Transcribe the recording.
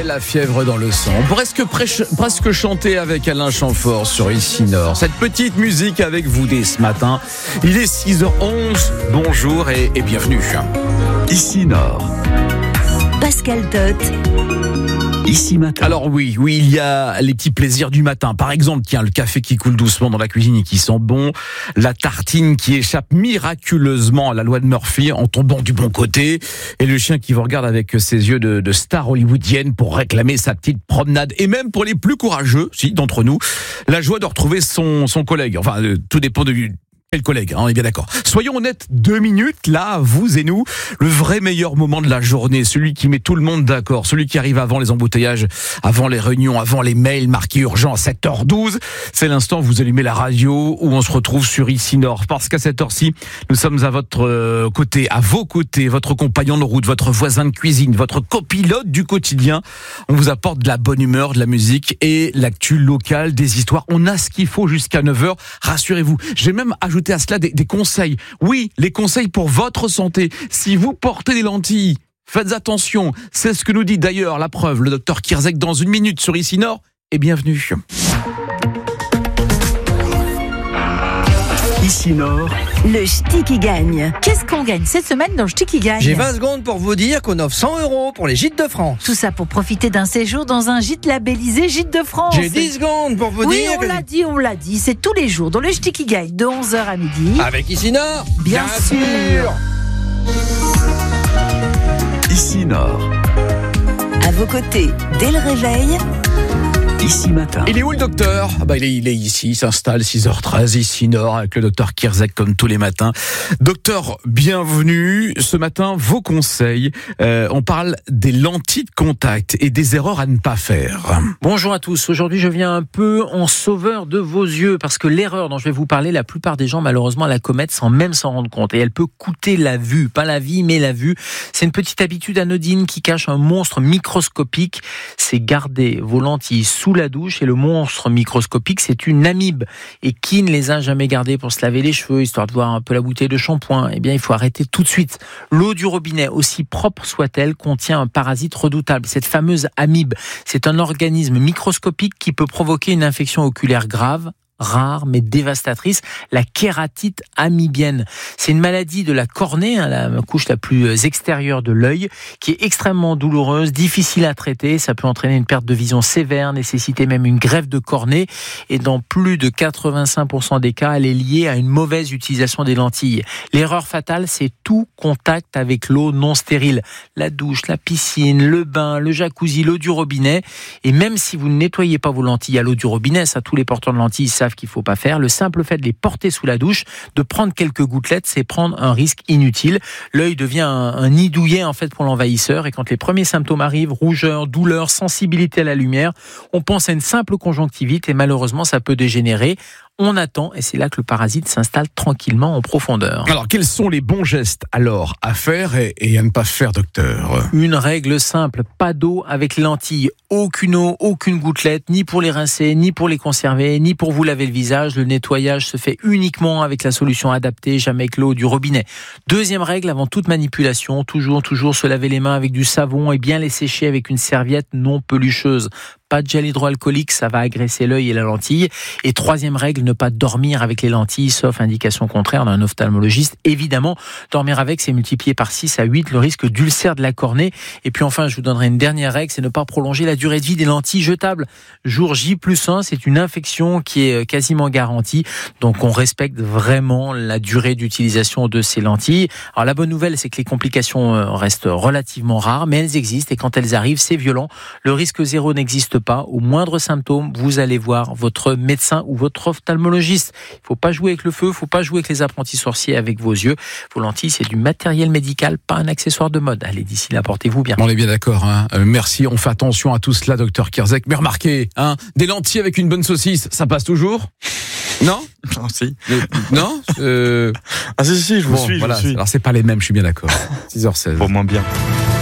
la fièvre dans le sang. On pourrait presque chanter avec Alain Chamfort sur Ici Nord. Cette petite musique avec vous dès ce matin. Il est 6h11. Bonjour et bienvenue. Ici Nord. Pascal Tot. Ici matin. Alors oui, il y a les petits plaisirs du matin. Par exemple, le café qui coule doucement dans la cuisine et qui sent bon, la tartine qui échappe miraculeusement à la loi de Murphy en tombant du bon côté, et le chien qui vous regarde avec ses yeux de star hollywoodienne pour réclamer sa petite promenade. Et même pour les plus courageux, d'entre nous, la joie de retrouver son collègue. Enfin, tout dépend de quel collègue, on est bien d'accord. Soyons honnêtes, 2 minutes, là, vous et nous, le vrai meilleur moment de la journée, celui qui met tout le monde d'accord, celui qui arrive avant les embouteillages, avant les réunions, avant les mails marqués urgents à 7h12, c'est l'instant où vous allumez la radio, où on se retrouve sur Ici Nord, parce qu'à cette heure-ci, nous sommes à votre côté, à vos côtés, votre compagnon de route, votre voisin de cuisine, votre copilote du quotidien. On vous apporte de la bonne humeur, de la musique et l'actu locale, des histoires. On a ce qu'il faut jusqu'à 9h, rassurez-vous. J'ai même ajouté à cela des conseils. Oui, les conseils pour votre santé. Si vous portez des lentilles, faites attention. C'est ce que nous dit d'ailleurs la preuve, le docteur Kierzek dans 1 minute sur Ici Nord. Et bienvenue. Ici Nord. Le ch'ti qui gagne. Qu'est-ce qu'on gagne cette semaine dans le ch'ti qui gagne? J'ai 20 secondes pour vous dire qu'on offre 100 € pour les gîtes de France. Tout ça pour profiter d'un séjour dans un gîte labellisé Gîte de France. J'ai 10 secondes pour vous dire on l'a dit, c'est tous les jours dans le ch'ti qui gagne de 11h à midi. Avec Ici Nord. Bien sûr. Ici Nord. À vos côtés, dès le réveil. Ici matin. Il est où le docteur? Il est ici, il s'installe 6h13 Ici Nord avec le docteur Kierzek comme tous les matins. Docteur, bienvenue. Ce matin, vos conseils. On parle des lentilles de contact et des erreurs à ne pas faire. Bonjour à tous. Aujourd'hui, je viens un peu en sauveur de vos yeux parce que l'erreur dont je vais vous parler, la plupart des gens malheureusement la commettent sans même s'en rendre compte et elle peut coûter la vue, pas la vie mais la vue. C'est une petite habitude anodine qui cache un monstre microscopique. C'est garder vos lentilles sous la douche et le monstre microscopique, c'est une amibe. Et qui ne les a jamais gardées pour se laver les cheveux, histoire de voir un peu la bouteille de shampoing? Eh bien, il faut arrêter tout de suite. L'eau du robinet, aussi propre soit-elle, contient un parasite redoutable, cette fameuse amibe. C'est un organisme microscopique qui peut provoquer une infection oculaire grave, rare mais dévastatrice, la kératite amibienne. C'est une maladie de la cornée, la couche la plus extérieure de l'œil, qui est extrêmement douloureuse, difficile à traiter. Ça peut entraîner une perte de vision sévère, nécessiter même une greffe de cornée. Et dans plus de 85% des cas, elle est liée à une mauvaise utilisation des lentilles. L'erreur fatale, c'est tout contact avec l'eau non stérile. La douche, la piscine, le bain, le jacuzzi, l'eau du robinet. Et même si vous ne nettoyez pas vos lentilles à l'eau du robinet, ça, tous les porteurs de lentilles savent qu'il ne faut pas faire. Le simple fait de les porter sous la douche, de prendre quelques gouttelettes, c'est prendre un risque inutile. L'œil devient un nid douillet en fait pour l'envahisseur et quand les premiers symptômes arrivent, rougeur, douleur, sensibilité à la lumière, on pense à une simple conjonctivite et malheureusement ça peut dégénérer. On attend et c'est là que le parasite s'installe tranquillement en profondeur. Alors, quels sont les bons gestes alors à faire et à ne pas faire, docteur? Une règle simple, pas d'eau avec les lentilles. Aucune eau, aucune gouttelette, ni pour les rincer, ni pour les conserver, ni pour vous laver le visage. Le nettoyage se fait uniquement avec la solution adaptée, jamais avec l'eau du robinet. Deuxième règle, avant toute manipulation, toujours se laver les mains avec du savon et bien les sécher avec une serviette non pelucheuse. Pas de gel hydroalcoolique, ça va agresser l'œil et la lentille. Et troisième règle, ne pas dormir avec les lentilles, sauf indication contraire d'un ophtalmologiste. Évidemment, dormir avec, c'est multiplié par 6 à 8 le risque d'ulcère de la cornée. Et puis enfin, je vous donnerai une dernière règle, c'est ne pas prolonger la durée de vie des lentilles jetables. Jour J+1, c'est une infection qui est quasiment garantie. Donc on respecte vraiment la durée d'utilisation de ces lentilles. Alors la bonne nouvelle, c'est que les complications restent relativement rares, mais elles existent. Et quand elles arrivent, c'est violent. Le risque zéro n'existe pas. Au moindre symptôme, vous allez voir votre médecin ou votre ophtalmologiste. Il ne faut pas jouer avec le feu, il ne faut pas jouer avec les apprentis sorciers avec vos yeux. Vos lentilles, c'est du matériel médical, pas un accessoire de mode. Allez, d'ici là, portez-vous bien. On est bien d'accord. Merci, on fait attention à tout cela, docteur Kierzek. Mais remarquez, des lentilles avec une bonne saucisse, ça passe toujours? Non? Non, si. Non Ah si, je vous suis, voilà. je vous suis. Alors c'est pas les mêmes, je suis bien d'accord. 6h16. Pour moins bien.